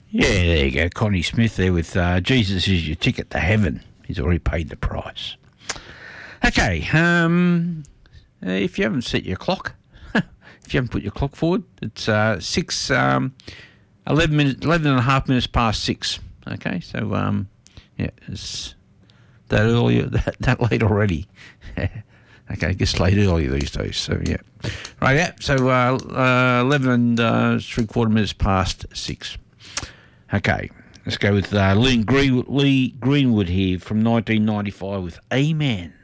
Yeah, there you go. Connie Smith there with Jesus is your ticket to heaven. He's already paid the price. Okay, if you haven't set your clock, if you haven't put your clock forward, it's 11 and a half minutes past 6. Okay, so, yeah, it's that early, that late already. Okay, it gets late early these days, so yeah. Right, yeah, so 11 and 3/4 minutes past 6. Okay, let's go with Lee Greenwood here from 1995 with Amen.